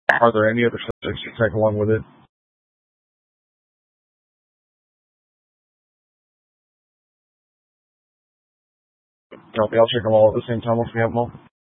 Are there any other subjects you take along with it? Copy. I'll check them all at the same time once we have them all.